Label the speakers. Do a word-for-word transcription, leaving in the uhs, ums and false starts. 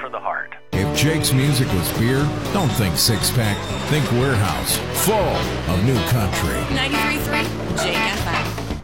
Speaker 1: of the heart.
Speaker 2: If Jake's music was beer, don't think six-pack, think warehouse, full of new country.
Speaker 3: ninety-three point three Jake F M.